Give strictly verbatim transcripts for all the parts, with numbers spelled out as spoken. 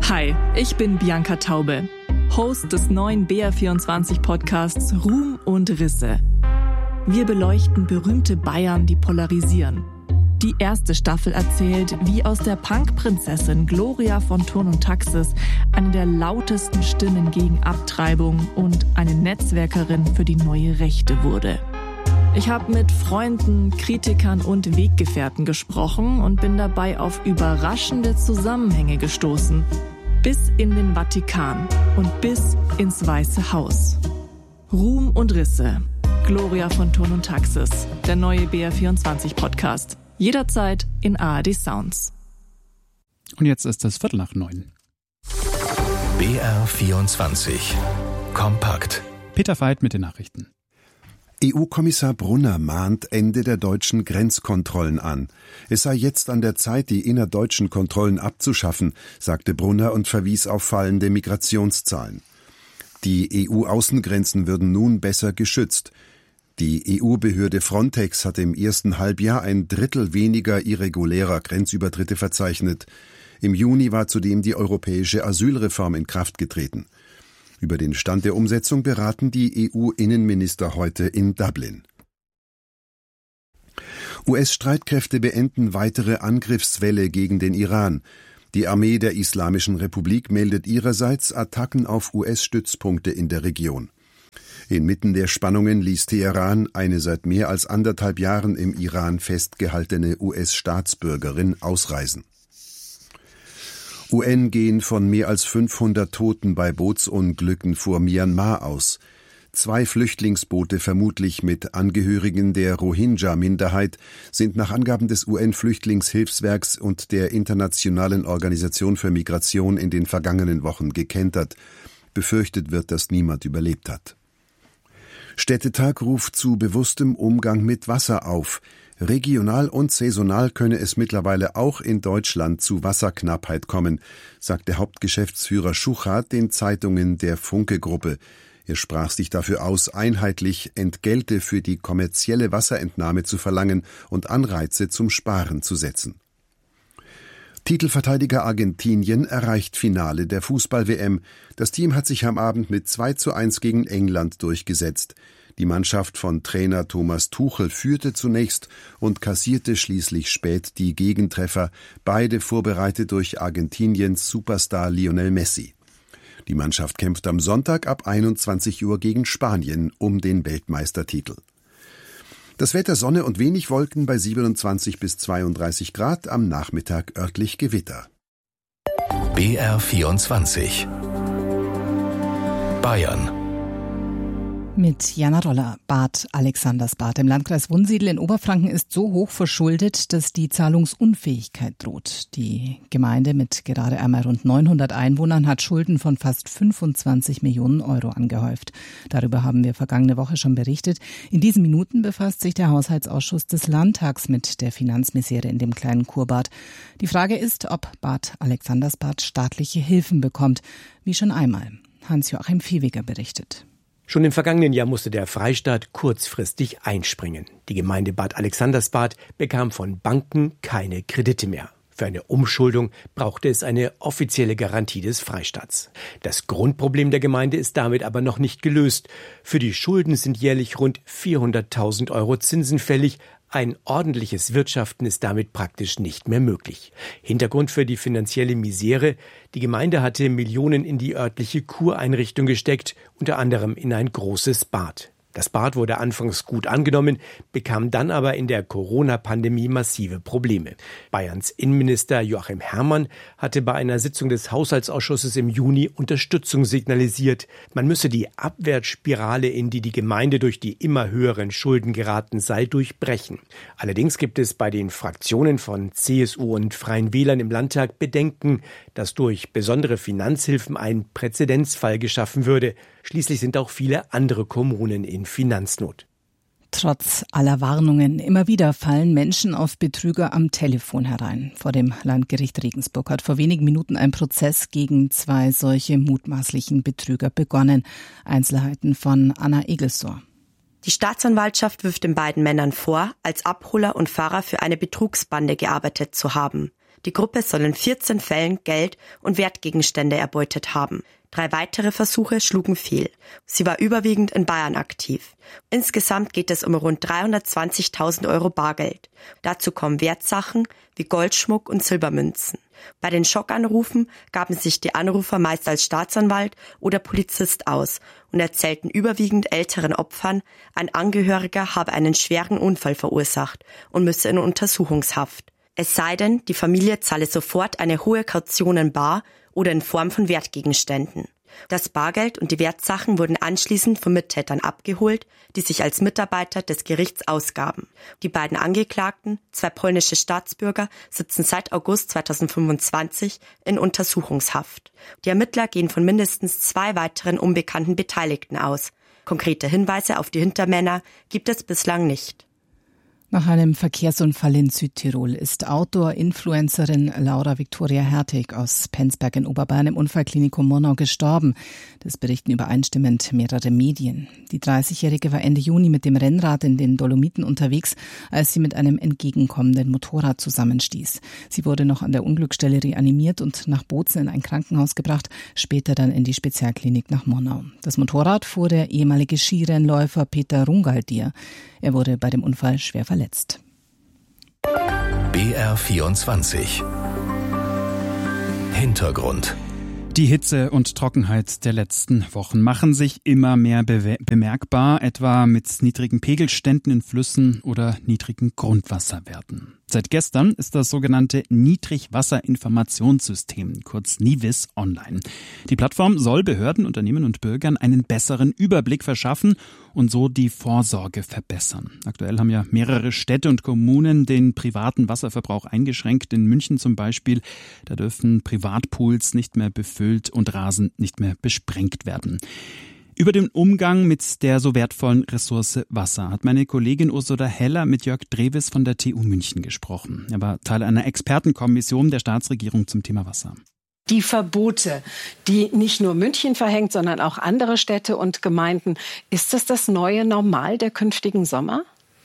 Hi, ich bin Bianca Taube, Host des neuen B R vierundzwanzig Podcasts Ruhm und Risse. Wir beleuchten berühmte Bayern, die polarisieren. Die erste Staffel erzählt, wie aus der Punk-Prinzessin Gloria von Thurn und Taxis eine der lautesten Stimmen gegen Abtreibung und eine Netzwerkerin für die neue Rechte wurde. Ich habe mit Freunden, Kritikern und Weggefährten gesprochen und bin dabei auf überraschende Zusammenhänge gestoßen. Bis in den Vatikan und bis ins Weiße Haus. Ruhm und Risse. Gloria von Thurn und Taxis. Der neue B R vierundzwanzig Podcast. Jederzeit in A R D Sounds. Und jetzt ist es Viertel nach neun. B R vierundzwanzig. Kompakt. Peter Veit mit den Nachrichten. E U-Kommissar Brunner mahnt Ende der deutschen Grenzkontrollen an. Es sei jetzt an der Zeit, die innerdeutschen Kontrollen abzuschaffen, sagte Brunner und verwies auf fallende Migrationszahlen. Die E U-Außengrenzen würden nun besser geschützt. Die E U-Behörde Frontex hat im ersten Halbjahr ein Drittel weniger irregulärer Grenzübertritte verzeichnet. Im Juni war zudem die europäische Asylreform in Kraft getreten. Über den Stand der Umsetzung beraten die E U-Innenminister heute in Dublin. U S-Streitkräfte beenden weitere Angriffswelle gegen den Iran. Die Armee der Islamischen Republik meldet ihrerseits Attacken auf U S-Stützpunkte in der Region. Inmitten der Spannungen ließ Teheran eine seit mehr als anderthalb Jahren im Iran festgehaltene U S-Staatsbürgerin ausreisen. U N gehen von mehr als fünfhundert Toten bei Bootsunglücken vor Myanmar aus. Zwei Flüchtlingsboote, vermutlich mit Angehörigen der Rohingya-Minderheit, sind nach Angaben des U N-Flüchtlingshilfswerks und der Internationalen Organisation für Migration in den vergangenen Wochen gekentert. Befürchtet wird, dass niemand überlebt hat. Städtetag ruft zu bewusstem Umgang mit Wasser auf. Regional und saisonal könne es mittlerweile auch in Deutschland zu Wasserknappheit kommen, sagte Hauptgeschäftsführer Schuchart den Zeitungen der Funke-Gruppe. Er sprach sich dafür aus, einheitlich Entgelte für die kommerzielle Wasserentnahme zu verlangen und Anreize zum Sparen zu setzen. Titelverteidiger Argentinien erreicht Finale der Fußball-W M. Das Team hat sich am Abend mit zwei zu eins gegen England durchgesetzt. Die Mannschaft von Trainer Thomas Tuchel führte zunächst und kassierte schließlich spät die Gegentreffer, beide vorbereitet durch Argentiniens Superstar Lionel Messi. Die Mannschaft kämpft am Sonntag ab einundzwanzig Uhr gegen Spanien um den Weltmeistertitel. Das Wetter: Sonne und wenig Wolken bei siebenundzwanzig bis zweiunddreißig Grad, am Nachmittag örtlich Gewitter. B R vierundzwanzig. Bayern. Mit Jana Roller. Bad Alexandersbad im Landkreis Wunsiedel in Oberfranken ist so hoch verschuldet, dass die Zahlungsunfähigkeit droht. Die Gemeinde mit gerade einmal rund neunhundert Einwohnern hat Schulden von fast fünfundzwanzig Millionen Euro angehäuft. Darüber haben wir vergangene Woche schon berichtet. In diesen Minuten befasst sich der Haushaltsausschuss des Landtags mit der Finanzmisere in dem kleinen Kurbad. Die Frage ist, ob Bad Alexandersbad staatliche Hilfen bekommt, wie schon einmal. Hans-Joachim Viehweger berichtet. Schon im vergangenen Jahr musste der Freistaat kurzfristig einspringen. Die Gemeinde Bad Alexandersbad bekam von Banken keine Kredite mehr. Für eine Umschuldung brauchte es eine offizielle Garantie des Freistaats. Das Grundproblem der Gemeinde ist damit aber noch nicht gelöst. Für die Schulden sind jährlich rund vierhunderttausend Euro Zinsen fällig. Ein ordentliches Wirtschaften ist damit praktisch nicht mehr möglich. Hintergrund für die finanzielle Misere: Die Gemeinde hatte Millionen in die örtliche Kureinrichtung gesteckt, unter anderem in ein großes Bad. Das Bad wurde anfangs gut angenommen, bekam dann aber in der Corona-Pandemie massive Probleme. Bayerns Innenminister Joachim Herrmann hatte bei einer Sitzung des Haushaltsausschusses im Juni Unterstützung signalisiert. Man müsse die Abwärtsspirale, in die die Gemeinde durch die immer höheren Schulden geraten sei, durchbrechen. Allerdings gibt es bei den Fraktionen von C S U und Freien Wählern im Landtag Bedenken, dass durch besondere Finanzhilfen ein Präzedenzfall geschaffen würde. Schließlich sind auch viele andere Kommunen in Finanznot. Trotz aller Warnungen, immer wieder fallen Menschen auf Betrüger am Telefon herein. Vor dem Landgericht Regensburg hat vor wenigen Minuten ein Prozess gegen zwei solche mutmaßlichen Betrüger begonnen. Einzelheiten von Anna Egelsor. Die Staatsanwaltschaft wirft den beiden Männern vor, als Abholer und Fahrer für eine Betrugsbande gearbeitet zu haben. Die Gruppe soll in vierzehn Fällen Geld und Wertgegenstände erbeutet haben. Drei weitere Versuche schlugen fehl. Sie war überwiegend in Bayern aktiv. Insgesamt geht es um rund dreihundertzwanzigtausend Euro Bargeld. Dazu kommen Wertsachen wie Goldschmuck und Silbermünzen. Bei den Schockanrufen gaben sich die Anrufer meist als Staatsanwalt oder Polizist aus und erzählten überwiegend älteren Opfern, ein Angehöriger habe einen schweren Unfall verursacht und müsse in Untersuchungshaft. Es sei denn, die Familie zahle sofort eine hohe Kaution in bar oder in Form von Wertgegenständen. Das Bargeld und die Wertsachen wurden anschließend von Mittätern abgeholt, die sich als Mitarbeiter des Gerichts ausgaben. Die beiden Angeklagten, zwei polnische Staatsbürger, sitzen seit August zweitausendfünfundzwanzig in Untersuchungshaft. Die Ermittler gehen von mindestens zwei weiteren unbekannten Beteiligten aus. Konkrete Hinweise auf die Hintermänner gibt es bislang nicht. Nach einem Verkehrsunfall in Südtirol ist Outdoor-Influencerin Laura Viktoria Hertig aus Penzberg in Oberbayern im Unfallklinikum Murnau gestorben. Das berichten übereinstimmend mehrere Medien. Die dreißigjährige war Ende Juni mit dem Rennrad in den Dolomiten unterwegs, als sie mit einem entgegenkommenden Motorrad zusammenstieß. Sie wurde noch an der Unglücksstelle reanimiert und nach Bozen in ein Krankenhaus gebracht, später dann in die Spezialklinik nach Murnau. Das Motorrad fuhr der ehemalige Skirennläufer Peter Rungaldier. Er wurde bei dem Unfall schwer verletzt. B R vierundzwanzig Hintergrund. Die Hitze und Trockenheit der letzten Wochen machen sich immer mehr be- bemerkbar, etwa mit niedrigen Pegelständen in Flüssen oder niedrigen Grundwasserwerten. Seit gestern ist das sogenannte Niedrigwasserinformationssystem, kurz NIWIS, online. Die Plattform soll Behörden, Unternehmen und Bürgern einen besseren Überblick verschaffen und so die Vorsorge verbessern. Aktuell haben ja mehrere Städte und Kommunen den privaten Wasserverbrauch eingeschränkt. In München zum Beispiel, da dürfen Privatpools nicht mehr befüllt und Rasen nicht mehr besprengt werden. Über den Umgang mit der so wertvollen Ressource Wasser hat meine Kollegin Ursula Heller mit Jörg Drewes von der T U München gesprochen. Er war Teil einer Expertenkommission der Staatsregierung zum Thema Wasser. Die Verbote, die nicht nur München verhängt, sondern auch andere Städte und Gemeinden. Ist das das neue Normal der künftigen Sommer?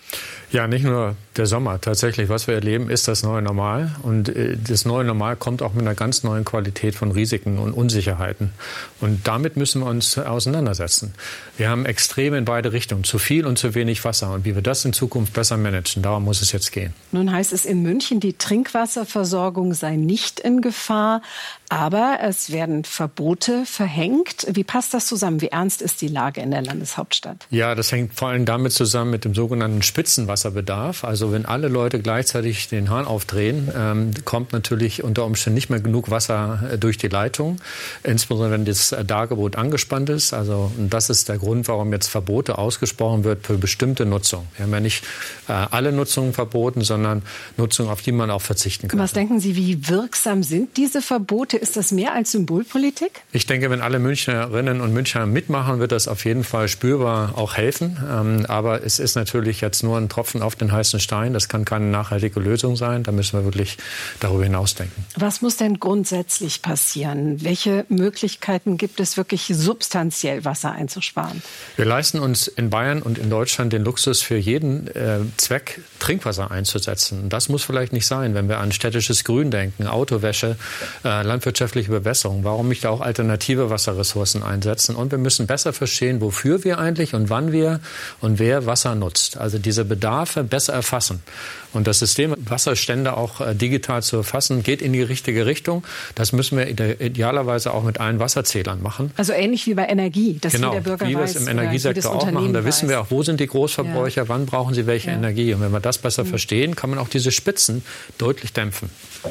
Ja, nicht nur der Sommer. Tatsächlich, was wir erleben, ist das neue Normal. Und äh, das neue Normal kommt auch mit einer ganz neuen Qualität von Risiken und Unsicherheiten. Und damit müssen wir uns auseinandersetzen. Wir haben Extreme in beide Richtungen, zu viel und zu wenig Wasser. Und wie wir das in Zukunft besser managen, darum muss es jetzt gehen. Nun heißt es in München, die Trinkwasserversorgung sei nicht in Gefahr. Aber es werden Verbote verhängt. Wie passt das zusammen? Wie ernst ist die Lage in der Landeshauptstadt? Ja, das hängt vor allem damit zusammen mit dem sogenannten Spitzenwasserbedarf. Also wenn alle Leute gleichzeitig den Hahn aufdrehen, ähm, kommt natürlich unter Umständen nicht mehr genug Wasser äh, durch die Leitung. Insbesondere wenn das Dargebot angespannt ist. Also und das ist der Grund, warum jetzt Verbote ausgesprochen wird für bestimmte Nutzung. Wir haben ja nicht äh, alle Nutzungen verboten, sondern Nutzungen, auf die man auch verzichten kann. Was denken Sie, wie wirksam sind diese Verbote? Ist das mehr als Symbolpolitik? Ich denke, wenn alle Münchnerinnen und Münchner mitmachen, wird das auf jeden Fall spürbar auch helfen. Ähm, aber es ist natürlich jetzt nur ein Tropfen auf den heißen Stein. Das kann keine nachhaltige Lösung sein. Da müssen wir wirklich darüber hinausdenken. Was muss denn grundsätzlich passieren? Welche Möglichkeiten gibt es, wirklich substanziell Wasser einzusparen? Wir leisten uns in Bayern und in Deutschland den Luxus, für jeden äh, Zweck Trinkwasser einzusetzen. Und das muss vielleicht nicht sein, wenn wir an städtisches Grün denken, Autowäsche, äh, Landwirtschaft, wirtschaftliche Bewässerung, warum nicht auch alternative Wasserressourcen einsetzen. Und wir müssen besser verstehen, wofür wir eigentlich und wann wir und wer Wasser nutzt. Also diese Bedarfe besser erfassen. Und das System, Wasserstände auch äh, digital zu erfassen, geht in die richtige Richtung. Das müssen wir idealerweise auch mit allen Wasserzählern machen. Also ähnlich wie bei Energie, dass genau, jeder Bürger wie wir weiß, es im Energiesektor auch machen. Da wissen wir auch, wo sind die Großverbräucher, ja. wann brauchen sie welche ja. Energie. Und wenn wir das besser mhm. verstehen, kann man auch diese Spitzen deutlich dämpfen.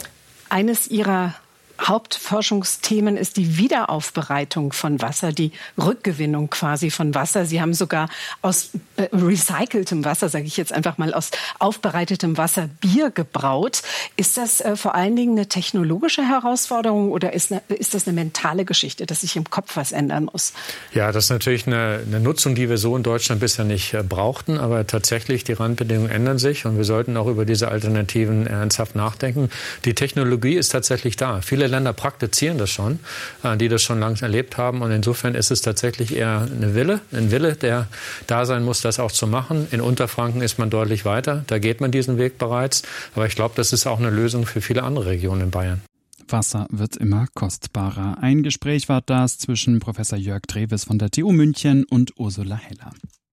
Eines Ihrer Hauptforschungsthemen ist die Wiederaufbereitung von Wasser, die Rückgewinnung quasi von Wasser. Sie haben sogar aus äh, recyceltem Wasser, sage ich jetzt einfach mal, aus aufbereitetem Wasser Bier gebraut. Ist das äh, vor allen Dingen eine technologische Herausforderung oder ist, eine, ist das eine mentale Geschichte, dass sich im Kopf was ändern muss? Ja, das ist natürlich eine, eine Nutzung, die wir so in Deutschland bisher nicht äh, brauchten. Aber tatsächlich, die Randbedingungen ändern sich und wir sollten auch über diese Alternativen ernsthaft nachdenken. Die Technologie ist tatsächlich da. Viele Länder praktizieren das schon, die das schon lange erlebt haben. Und insofern ist es tatsächlich eher eine Wille, ein Wille, der da sein muss, das auch zu machen. In Unterfranken ist man deutlich weiter. Da geht man diesen Weg bereits. Aber ich glaube, das ist auch eine Lösung für viele andere Regionen in Bayern. Wasser wird immer kostbarer. Ein Gespräch war das zwischen Professor Jörg Treves von der T U München und Ursula Heller.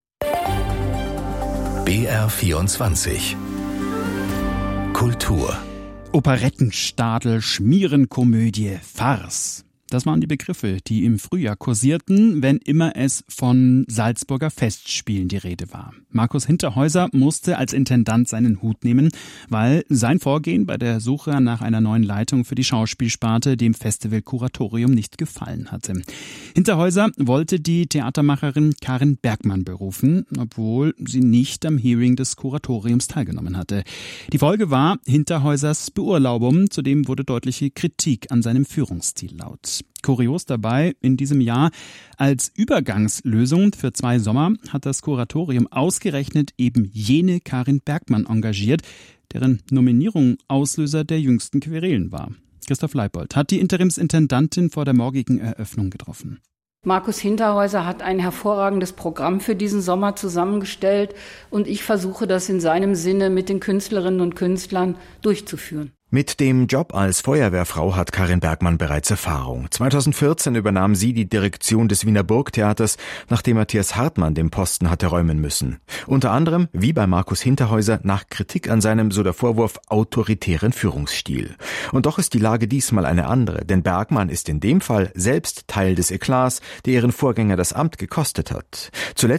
B R vierundzwanzig Kultur. Operettenstadel, Schmierenkomödie, Farce. Das waren die Begriffe, die im Frühjahr kursierten, wenn immer es von Salzburger Festspielen die Rede war. Markus Hinterhäuser musste als Intendant seinen Hut nehmen, weil sein Vorgehen bei der Suche nach einer neuen Leitung für die Schauspielsparte dem Festivalkuratorium nicht gefallen hatte. Hinterhäuser wollte die Theatermacherin Karin Bergmann berufen, obwohl sie nicht am Hearing des Kuratoriums teilgenommen hatte. Die Folge war Hinterhäusers Beurlaubung, zudem wurde deutliche Kritik an seinem Führungsstil laut. Kurios dabei, in diesem Jahr als Übergangslösung für zwei Sommer hat das Kuratorium ausgerechnet eben jene Karin Bergmann engagiert, deren Nominierung Auslöser der jüngsten Querelen war. Christoph Leibold hat die Interimsintendantin vor der morgigen Eröffnung getroffen. Markus Hinterhäuser hat ein hervorragendes Programm für diesen Sommer zusammengestellt und ich versuche das in seinem Sinne mit den Künstlerinnen und Künstlern durchzuführen. Mit dem Job als Feuerwehrfrau hat Karin Bergmann bereits Erfahrung. zweitausendvierzehn übernahm sie die Direktion des Wiener Burgtheaters, nachdem Matthias Hartmann den Posten hatte räumen müssen. Unter anderem, wie bei Markus Hinterhäuser, nach Kritik an seinem, so der Vorwurf, autoritären Führungsstil. Und doch ist die Lage diesmal eine andere, denn Bergmann ist in dem Fall selbst Teil des Eklats, der ihren Vorgänger das Amt gekostet hat. Zuletzt